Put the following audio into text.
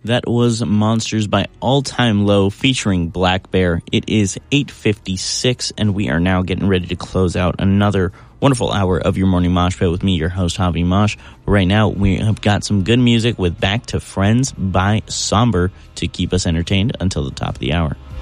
That was Monsters by All Time Low featuring Black Bear. It is 8:56, and we are now getting ready to close out another wonderful hour of your morning mosh pit with me, your host, Javi Mosh. Right now, we have got some good music with Back to Friends by Somber to keep us entertained until the top of the hour.